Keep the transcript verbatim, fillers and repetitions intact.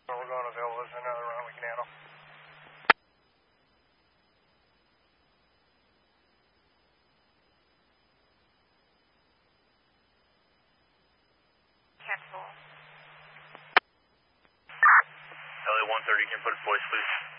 We're going to Villa. Is another run we can handle. L A one thirty, can you put a voice, please?